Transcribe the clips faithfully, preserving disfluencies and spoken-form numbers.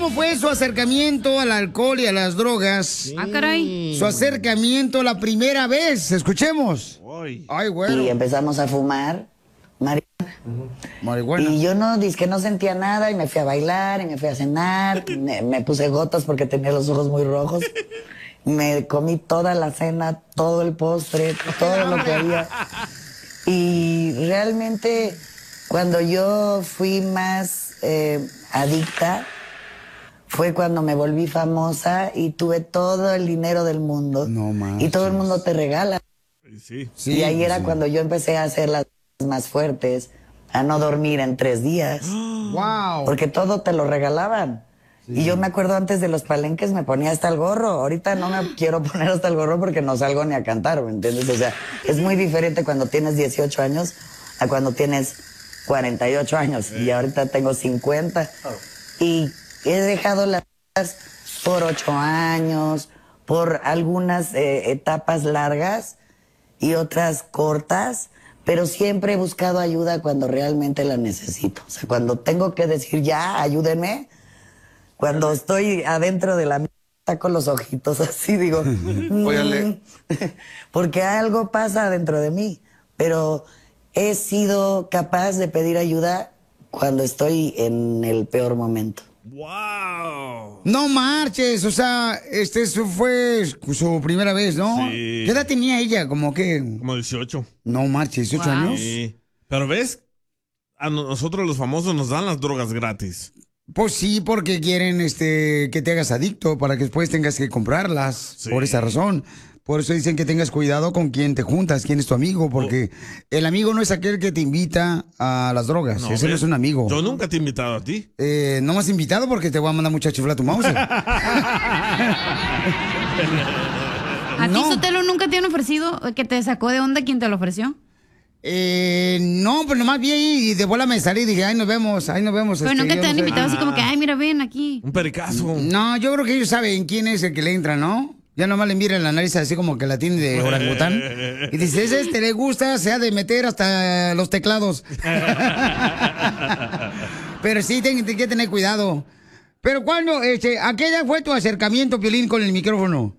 ¿cómo fue su acercamiento al alcohol y a las drogas? Sí. Ah, caray. Su acercamiento la primera vez. Escuchemos. Ay, bueno. Y empezamos a fumar marihuana. Uh-huh. Marihuana. Y yo no, dizque no sentía nada y me fui a bailar y me fui a cenar. me, me puse gotas porque tenía los ojos muy rojos. Me comí toda la cena, todo el postre, todo lo que había. Y realmente cuando yo fui más eh, adicta fue cuando me volví famosa y tuve todo el dinero del mundo. No más. Y todo el mundo te regala. Sí. Sí, y ahí era sí. cuando yo empecé a hacer las más fuertes, a no dormir en tres días. Wow. Porque todo te lo regalaban. Sí. Y yo me acuerdo antes de los palenques me ponía hasta el gorro. Ahorita no me quiero poner hasta el gorro porque no salgo ni a cantar, ¿me entiendes? O sea, es muy diferente cuando tienes dieciocho años a cuando tienes cuarenta y ocho años. Y ahorita tengo cincuenta. Y he dejado las por ocho años, por algunas eh, etapas largas y otras cortas, pero siempre he buscado ayuda cuando realmente la necesito. O sea, cuando tengo que decir ya, ayúdenme, cuando estoy adentro de la mierda con los ojitos así, digo, mm, porque algo pasa dentro de mí, pero he sido capaz de pedir ayuda cuando estoy en el peor momento. ¡Wow! No marches, o sea, este eso fue su primera vez, ¿no? Sí. ¿Qué edad tenía ella? ¿Como qué? Como dieciocho. No marches, dieciocho Wow. años. Sí. Pero ves, a nosotros los famosos nos dan las drogas gratis. Pues sí, porque quieren este que te hagas adicto para que después tengas que comprarlas. Sí. Por esa razón. Por eso dicen que tengas cuidado con quién te juntas, quién es tu amigo, porque oh. el amigo no es aquel que te invita a las drogas. No, ese ¿ves? No es un amigo. Yo nunca te he invitado a ti. Eh, no me has invitado porque te voy a mandar mucha chifla a tu mouse. ¿A no. ti, Sotelo, nunca te han ofrecido que te sacó de onda quien te lo ofreció? Eh, no, pero nomás vi ahí y de bola me salí y dije, ay, nos vemos, ay, nos vemos. Pero este, nunca te han no sé. invitado así como que, ay, mira, ven aquí. Un pericazo. No, yo creo que ellos saben quién es el que le entra, ¿no? Ya nomás le miran la nariz así como que la tiene de orangután. Y dice, ese este le gusta, se ha de meter hasta los teclados. Pero sí, tienen que tener cuidado. Pero cuando, este, ¿a qué edad fue tu acercamiento, Piolín, con el micrófono?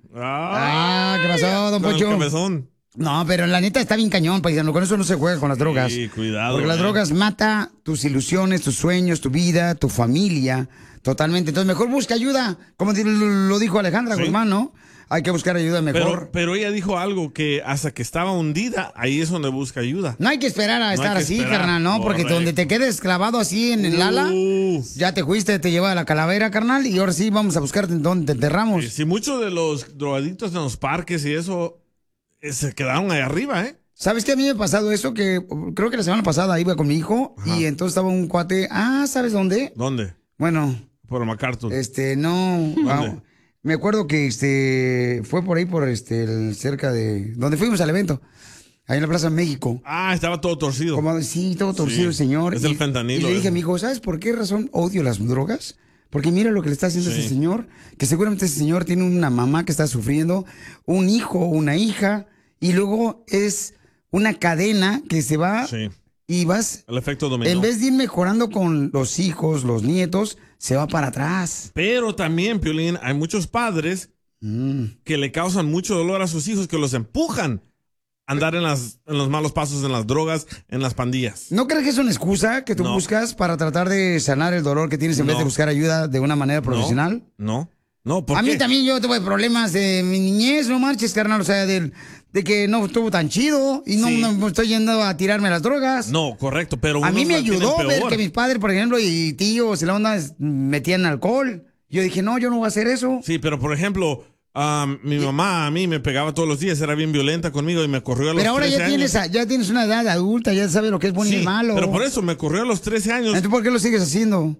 Ah, ¿qué pasó, don Poncho? Cabezón. No, pero la neta está bien cañón, paisano. Con eso no se juega con las drogas. Sí, cuidado. Porque las eh. drogas mata tus ilusiones, tus sueños, tu vida, tu familia. Totalmente. Entonces, mejor busca ayuda. Como lo dijo Alejandra ¿Sí? Guzmán, ¿no? Hay que buscar ayuda mejor. Pero, pero ella dijo algo que hasta que estaba hundida, ahí es donde busca ayuda. No hay que esperar a No estar hay que así, esperar. carnal, ¿no? Porque Correcto. donde te quedes clavado así en el ala, Uh. ya te fuiste, te lleva a la calavera, carnal, y ahora sí vamos a buscarte en donde te enterramos. Si muchos de los drogadictos en los parques y eso eh, se quedaron ahí arriba, ¿eh? ¿Sabes qué? A mí me ha pasado eso, que creo que la semana pasada iba con mi hijo. Ajá. Y entonces estaba un cuate, ah, ¿sabes dónde? ¿Dónde? Bueno. Por el MacArthur. Este, no. Wow. Me acuerdo que este fue por ahí, por este, el, cerca de donde fuimos al evento, ahí en la Plaza México. Ah, estaba todo torcido. Como, sí, todo torcido, sí, el señor. Es y, el fentanilo. Y le dije, eso. amigo, ¿sabes por qué razón odio las drogas? Porque mira lo que le está haciendo Sí. ese señor, que seguramente ese señor tiene una mamá que está sufriendo, un hijo, una hija, y luego es una cadena que se va Sí. y vas, El efecto dominó. en vez de ir mejorando con los hijos, los nietos, se va para atrás. Pero también, Piolín, hay muchos padres Mm. que le causan mucho dolor a sus hijos, que los empujan a andar en, las, en los malos pasos, en las drogas, en las pandillas. ¿No crees que es una excusa que tú No. buscas para tratar de sanar el dolor que tienes en No. vez de buscar ayuda de una manera profesional? No, no, ¿por A qué? mí también yo tuve problemas de mi niñez, no marches, carnal, o sea, del, de que no estuvo tan chido y no, Sí. no me estoy yendo a tirarme las drogas. No, correcto, pero A mí unos me la tienen ayudó ver peor. que mis padres, por ejemplo, y tíos y la onda es- metían alcohol. Yo dije, no, yo no voy a hacer eso. Sí, pero por ejemplo, um, mi mamá a mí me pegaba todos los días, era bien violenta conmigo y me corrió a los Pero ahora trece ya años. tienes, ya tienes una edad adulta, ya sabes lo que es bueno Sí, y malo. pero por eso me corrió a los trece años. Entonces, ¿por qué lo sigues haciendo?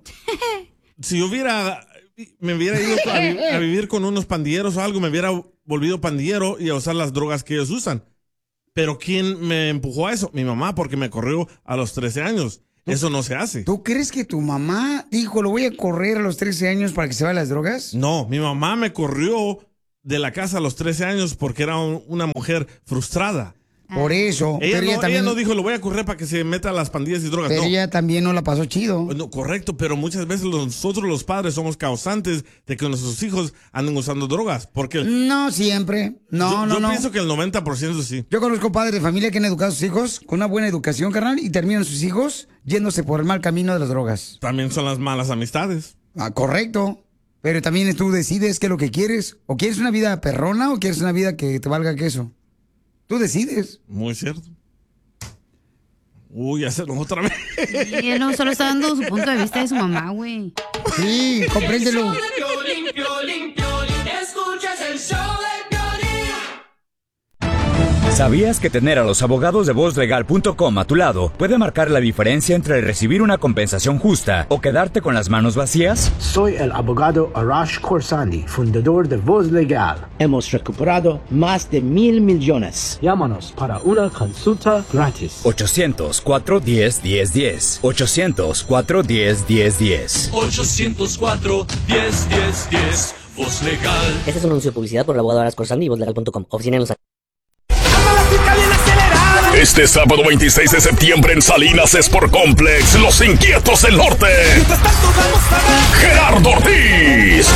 Si yo hubiera, me hubiera ido a, vi- a vivir con unos pandilleros o algo, me hubiera volvido pandillero y a usar las drogas que ellos usan. Pero ¿quién me empujó a eso? Mi mamá, porque me corrió a los trece años. Eso no se hace. ¿Tú crees que tu mamá dijo, lo voy a correr a los trece años para que se vaya a las drogas? No, mi mamá me corrió de la casa a los trece años porque era un- una mujer frustrada. Por eso. Ella, pero no, ella, también, ella no dijo, lo voy a correr para que se meta a las pandillas y drogas. Pero no. ella también no la pasó chido. No, correcto, pero muchas veces nosotros los padres somos causantes de que nuestros hijos anden usando drogas. Porque No siempre. No, yo, no, yo no. pienso que el noventa por ciento sí. Yo conozco padres de familia que han educado a sus hijos con una buena educación, carnal, y terminan sus hijos yéndose por el mal camino de las drogas. También son las malas amistades. Ah, correcto. Pero también tú decides qué es lo que quieres. ¿O quieres una vida perrona o quieres una vida que te valga queso? Tú decides. Muy cierto. Uy, ya se enojó otra vez. Y él no solo está dando su punto de vista de su mamá, güey. Sí, compréndelo. Escuchas el show de Piolín. ¿Sabías que tener a los abogados de voz legal punto com a tu lado puede marcar la diferencia entre recibir una compensación justa o quedarte con las manos vacías? Soy el abogado Arash Khorsandi, fundador de Voz Legal. Hemos recuperado más de mil millones. Llámanos para una consulta gratis. ochocientos, cuatro uno cero, uno cero uno cero. ochocientos, cuatro uno cero, uno cero uno cero. ochocientos cuatro, diez, diez, diez. Voz Legal. Este es un anuncio de publicidad por el abogado Arash Khorsandi y voz legal punto com. Oficina en Los Ángeles. Este sábado veintiséis de septiembre en Salinas Sport Complex, Los Inquietos del Norte. Gerardo Ortiz,